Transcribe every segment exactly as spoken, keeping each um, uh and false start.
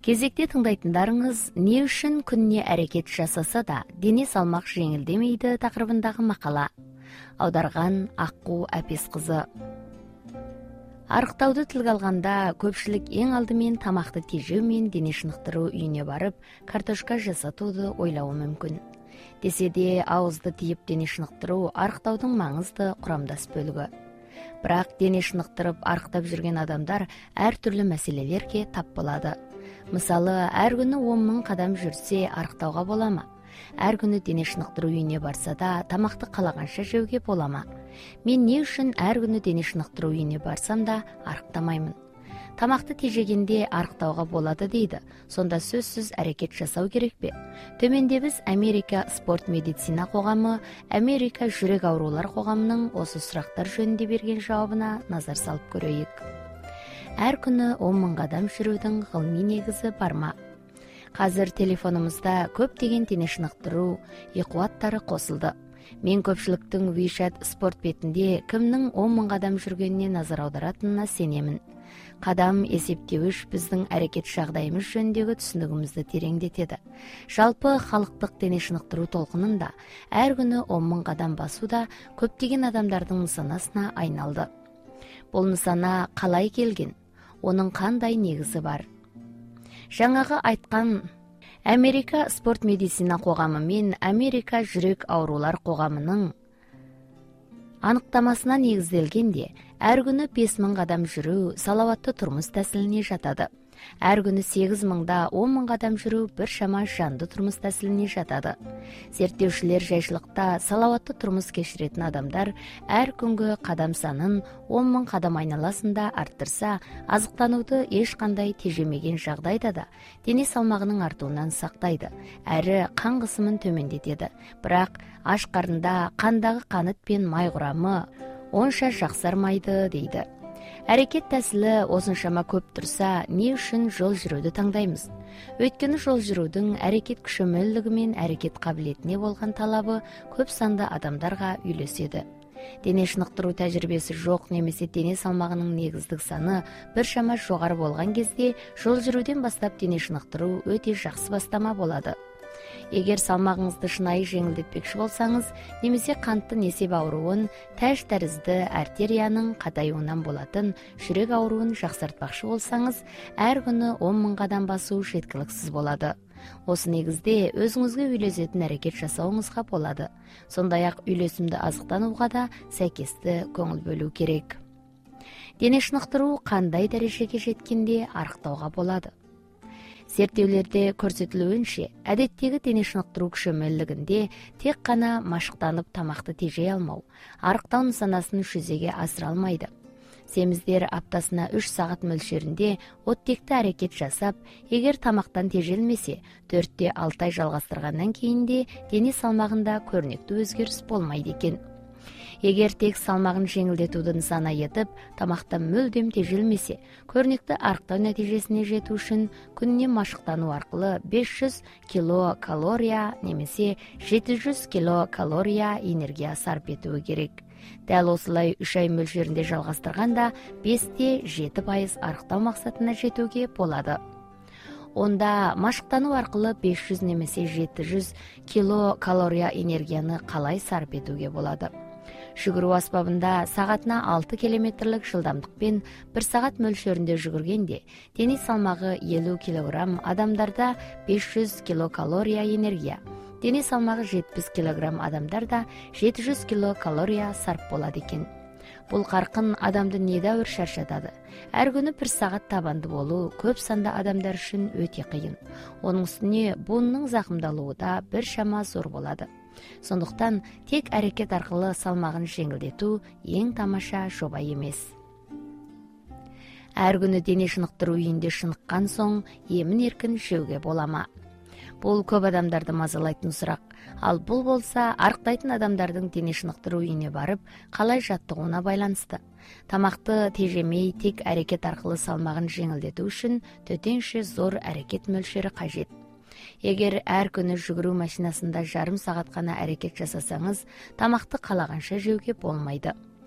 Кезекте тыңдайтындарыңыз не үшін күніне әрекет жасаса да дене салмақ жеңілдемейді тақырыбындағы мақала. Аударған Аққу Әпесқызы. Арықтауды тілге алғанда көпшілік ең алдымен тамақты тежеу мен дене шынықтыру үйіне барып, картошка жасатуды ойлауы мүмкін. Десе де ауызды тиіп дене шынықтыру арықтаудың маңызды құрамдас бөлігі. Бірақ дене шынықтырып арықтап жүрген адамдар әртүрлі мәселелерге тап болады. Мысалы, әр күні он мың қадам жүрсе арықтауға бола ма? Әр күні дене шынықтыру үйіне барса да тамақты қалағанша жеуге бола ма? Мен не үшін әр күні дене шынықтыру үйіне барсам да арықтамаймын? Тамақты тежегенде арықтауға болады дейді. Сонда сөзсіз әрекет жасау керек пе? Төменде біз Америка спорт медицина қоғамы, Америка жүрек аурулар қоғамының осы сұрақтар жөнінде берген жауабына назар салып көрейік. Әр күні он мың қадам жүрудің ғылыми негізі бар ма? Қазір телефонымызда көптеген дене шынықтыру иқуаттары қосылды. Мен көпшіліктің WeChat спорт бетінде кімнің он мың қадам жүргеніне назар аударатынына сенемін. Қадам есептеуіш біздің әрекет жағдайымыз жөніндегі түсінігімізді тереңдетеді. Жалпы халықтық дене шынықтыру толқынында әр күні он мың қадам басу да көптеген адамдардың нысанасына айналды. Бұл нысана қалай келген? Оның қандай негізі бар? Жаңағы айтқан Америка спорт медицина қоғамы мен Америка жүрек аурулар қоғамының анықтамасына негізделгенде, әр күні бес мың қадам жүру салауатты тұрмыс тәсіліне жатады. Әр күні сегіз мыңда он мың қадам жүру бір шама жанды тұрмыс тәсіліне жатады. Зерттеушілер жайшылықта салауатты тұрмыс кешіретін адамдар әр күнгі қадам санын он мың қадам айналасында арттырса, азықтануды ешқандай тежемеген жағдайда да дене салмағының артуынан сақтайды, әрі қан қысымын төмендетеді. Бірақ аш қарында қандағы қант пен май құрамы онша жақсармайды дейді. Әрекет тәсілі осыншама көп тұрса, не үшін жол жүруді таңдаймыз? Өйткені жол жүрудің әрекет күші мүлдігі мен әрекет қабілетіне болған талабы көп санды адамдарға үйлеседі. Дене шынықтыру тәжірибесі жоқ немесе дене салмағының негіздік саны біршама жоғары болған кезде жол жүруден бастап дене шынықтыру өте жақсы бастама болады. Егер салмағыңызды шынайы жеңілдетпекші болсаңыз, немесе қантты несеп ауруын, тәж тәрізді артерияның қатаюынан болатын жүрек ауруын жақсартпақшы болсаңыз, әр күні он мың қадам басу жеткіліксіз болады. Осы негізде өзіңізге үйлесетін әрекет жасауыңызға болады. Сондай-ақ үйлесімді азықтануға да сәйкесті көңіл бөлу керек. Дене шынықтыру қандай дәрежеге жеткенде арықтауға болады? Зерттеулерде көрсетілуінше, әдеттегі дене шынықтыру күші мүлдігінде тек қана машықтанып тамақты тежей алмау, арықтау нысанасын жүзеге асыра алмайды. Семіздер аптасына үш сағат мөлшерінде оттекті әрекет жасап, егер тамақтан тежелмесе, төртте алты ай жалғастырғаннан кейінде дене салмағында көрнекті өзгеріс болмайды екен. Егер тек салмағын жеңілдетуді нысана етіп, тамақтан мүлдем тежелмесе, көрнекті арықтау нәтижесіне жету үшін күніне машықтану арқылы бес жүз килокалория немесе жеті жүз килокалория энергия сарп етуі керек. Дәл осылай үш ай мөлшерінде жалғастырғанда бесте жеті пайыз арықтау мақсатына жетуге болады. Онда машықтану арқылы бес жүз немесе жеті жүз килокалория энергияны қалай сарп етуге болады? Жүгіру аспабында сағатына алты километрлік жылдамдықпен бір сағат мөлшерінде жүгіргенде, дене салмағы елу килограмм, адамдарда бес жүз килокалория энергия, дене салмағы жетпіс килограмм, адамдарда жеті жүз килокалория сарп болады екен. Бұл қарқын адамды недәуір шаршатады. Әр күні бір сағат табанды болу көп санды адамдар үшін өте қиын. Оның үстіне буынның зақымдалуы да бір шама зор болады. Сондықтан тек әрекет арқылы салмағын жеңілдету ең тамаша жоба емес. Әр күні дене шынықтыру үйінде шыныққан соң емін еркін жеуге бола ма? Бұл көп адамдарды мазалайтын сұрақ. Ал бұл болса арықтайтын адамдардың дене шынықтыру үйіне барып қалай жаттығуына байланысты. Тамақты тежемей тек әрекет арқылы салмағын жеңілдету үшін төтенше зор әрекет мөлшері қажет. Егер әр күні жүгіру машинасында жарым сағат қана әрекет жасасаңыз, тамақты қалағанша жеуге болмайды.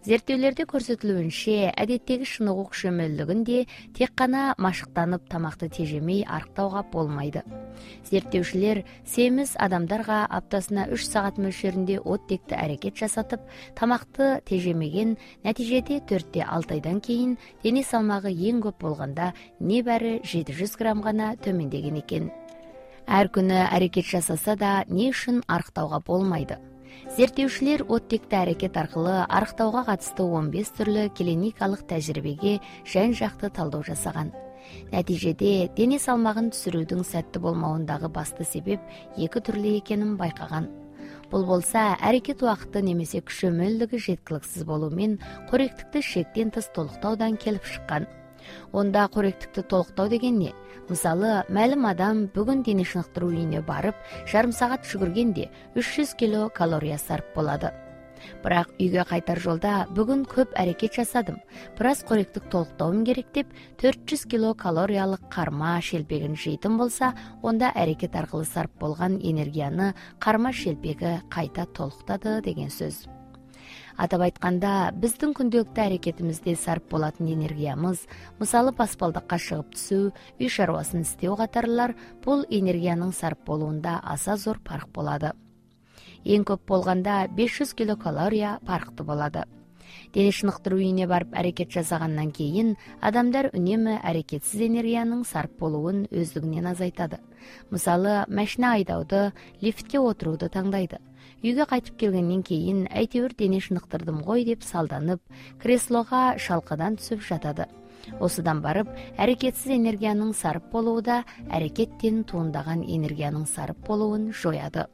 Зерттеулерде көрсөтүлүшүнчө, адеттеги шынығук шөмөлдүгүндө тек гана машыктанып тамакты тежемей арыктауга болмайды. Зерттеушилер семиз адамдарга аптасына үч саат мөлшөрүндө оттекти аракет жасатып, тамакты тежемеген, натижеде төрттө алты айдан кийин дене салмагы эң көп болгондо небары жети жүз грамм гана төмөндөгөн экен. Ар күнү аракет жасаса да не үчүн арыктауга болмайды? Зерттеушилер оттекти аракет аркылуу арыктауга катысты он беш түрлүү клиникалык тажрыйбеге жан-жакты талдоо жасаган. Натижеде дене салмагын түзүүрүүнүн сәттүү болмоундагы басты себеп эки түрлүү экенин байкаган. Бул болсо аракет убакыты немесе күчөмөлдүгү жеткиликсиз болуу менен коректикти шектен тыс толуктаудан келип чыккан. Онда коректикти толуктоо деген эмне? Мисалы, мәлім адам бүгін дене шынықтыруу үйүнө барып, жарым саат жүгүргенде үч жүз кило калория сарп болады. Бирок үйгө кайтар жолда бүгүн көп аракет жасадым, бир аз коректик толуктоом керек деп төрт жүз кило калориялык карма шелпегин жейтин болсо, онда аракет аркылуу сарп болгон энергияны карма шелпеги кайта толуктады деген сөз. Атап айтканда, биздин күндөлүктүү аракетибизде сарп болатын энергиямыз, мисалы баспалдакка чыгып түсүү, үй шаруасын иштөө катарлар, бул энергиянын сарп болуунда аса зор парк болот. Эң көп болгондо беш жүз кило калория парктуу болот. Дене шынықтыруу үйүнө барып аракет жасагандан кийин адамдар үнөмө аракетсиз энергиянын сарп болуун өздүгүнөн азайтады. Мисалы, машина айдауды, лифтке отурууду таңдайды. Үйгө кайтып келгенден кийин айтыбыр дене шынықтырдым гой деп салданып, креслого шалкадан түсүп жатады. Осудан барып, аракетсиз энергиянын сарп болууда аракеттен туындаган энергиянын сарп болуун жояды.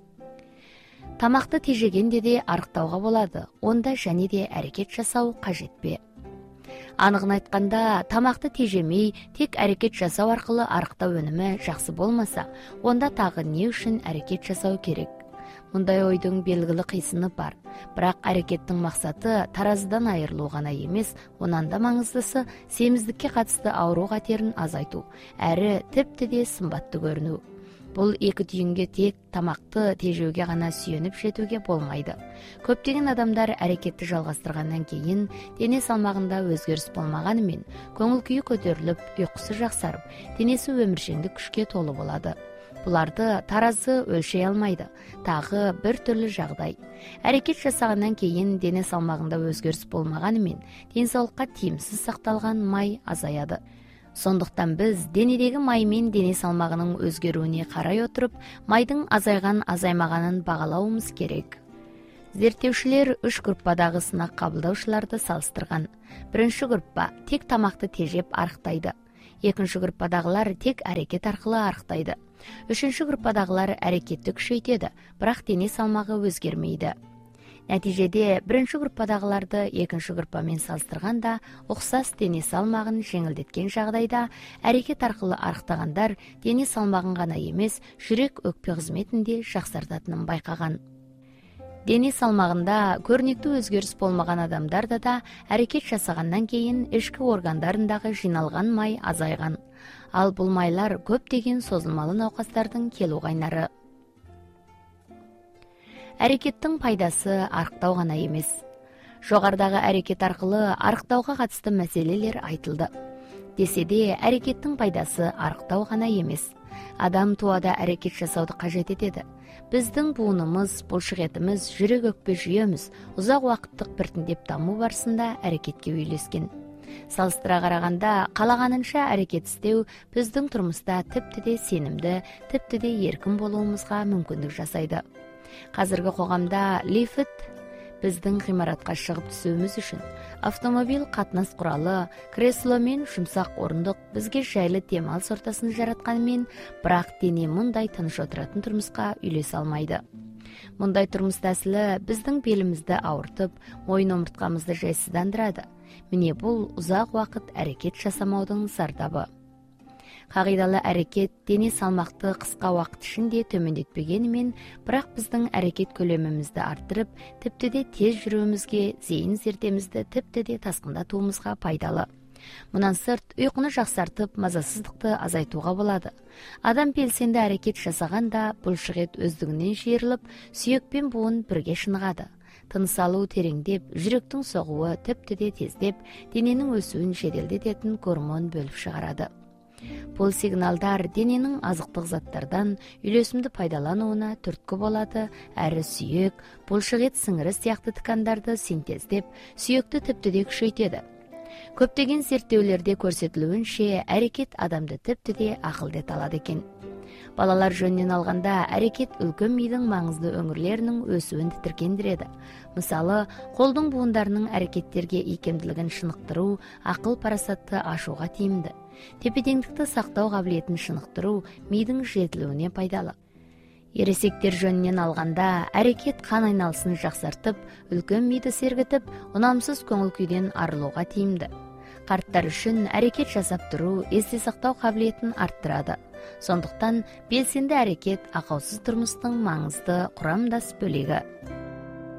Тамакты тежегенде де арыктауга болот, онда және де аракет жасау кажетпи? Анығын айтканда, тамакты тежемей, тек аракет жасау аркылуу арыктоо өнүмү жакшы болмаса, онда тагы не үчүн аракет жасау керек? Мындай ойдун белгилүү кыйсыны бар. Бирок аракеттин максаты таразыдан айырылуу гана эмес, онан да маңыздысы семиздикке катысты ауруу катерин азайтуу, әрі тепти сымбаттуу көрүнүү. Бул эки түйүнгө тек тамакты тежөөгө гана сүйөнүп жетүүгө болмайды. Көптөгөн адамдар аракетти жалгастыргандан кийин дене салмагында өзгөрүш болмаганы менен көңүл күйү көтөрүлүп, уйкусу жаксарып, денеси өмүрчөңдүк күчкө толуу болот. Буларды таразы өлчөй алмайды. Тагы бир түрлүү жагдай. Аракет жасагандан кийин дене салмагында өзгөрүш болмаганы менен ден соолукка тиімсиз сакталган май азаяды. Сондуктан биз денедеги май менен дене салмагынын өзгөрүүнү карай отуруп, майдын азайган азаймаганын багалауыбыз керек. Зерттеушилер үч группадагы сынак кабылдаушыларды салыштырган. Биринчи группа тек тамакты тежеп арыктайды. Экинчи группадагылар тек аракет аркылуу арыктайды. Үчүнчү группадагылар аракетти күчөйтөдү, бирок дене салмагы өзгөрмөйдү. Натижеде биринчи группадагыларды экинчи группа менен салыштырганда оксас дене салмагын жеңилдеткен жагдайда аракет аркылуу арыктагандар дене салмагын гана эмес, жүрөк өкпө кызметин да жаксартатынын байкаган. Дене салмагында көрүнүктүү өзгөрүш болмаган адамдарда да аракет жасагандан кийин ички органдарындагы жиналган май азайган. Ал бул майлар көптөгөн созулмалуу науқастардын келүү кайнары. Аракеттин пайдасы арыктоо гана эмес. Жогорудагы аракет аркылуу арыктоого катысты маселелер айтылды. Деседе аракеттин пайдасы арыктоо гана эмес. Адам туада аракет жасауды кажет этеди. Биздин буунумуз, булшугетimiz, жүрөк өкпө жүйөмүз узак убакыттык биртиндеп дамуу барысында аракетке үйлөскөн. Салыштыра караганда, калаганынча аракет иштөө биздин турмушта тепти сенимди, тепти эркин болуубузга мүмкүндүк жасайды. Казыркы когамда лифт биздин гымаратка чыгып түсүүбүз үчүн, автомобиль катнаш куралы, кресло менен жумсак орундук бизге жайлы дем алыш ортасын жаратканы менен, бирок дене мындай тыныч отуратын турмушка үйлөсө алмайды. Мындай турмуш тәсили биздин белимизди ауыртып, моюн омурткамызды жайсыздандырады. Міне бул узак убакыт аракет жасамаудун зардабы. Кагыйдалуу аракет дене салмакты кыска убакыт ичинде төмөндөтпөгөнү менен, бирок биздин аракет көлөмүбүздү арттырып, тепти тез жүрүүбүзгө, зейин зердемизди тепти таскындатуубузга пайдалы. Мындан сырт, уйкуну жаксартып, мазасыздыкты азайтууга болот. Адам белсенди аракет жасаганда булшугет өздүгүнөн жыйрылып, сүйөк пен буун бирге шыныгады. тыныс алуу тереңдеп, жүрөктүн согуу тепти тездеп, дененин өсүүн жеделдететін гормон бөлүп чыгарады. Бул сигналдар дененин азыктык заттардан үйлөсүмдү пайдаланууна түрткү болот, әрі сүйөк, булшыгет сыңыры сыяктуу ткандарды синтездеп, сүйөктү тепти күчөйтөдү. Көптөгөн зерттөөлөрдө көрсөтүлүүнчө, аракет адамды тепти акылдете алат экен. Балалар жөнүнөн алганда, аракет үлкөн мидин маңыздуу өңүрлөрүнүн өсүүн титиркендирет. Мисалы, колдун буундарынын аракеттерге ийкемдүүлүгүн шынықтыруу акыл парасатты ашууга тийимдүү. Тепе-теңдикти сактоо кабилетин шынықтыруу мидин жетилүүнө пайдалуу. Эресектер жөнүнөн алганда, аракет кан айналысын жаксартып, үлкөн миди сергитип, унамсыз көңүл күйдөн арылууга тийимдүү. Карттар үчүн аракет жасап туруу эсте сактоо кабилетин арттырады. Сондуктан белсенди аракет акылсыз турмуштун маңызды курамдас бөлүгү.